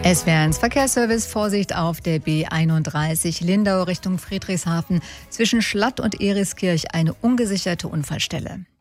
SWR1 Verkehrsservice, Vorsicht auf der B31 Lindau Richtung Friedrichshafen. Zwischen Schlatt und Eriskirch eine ungesicherte Unfallstelle.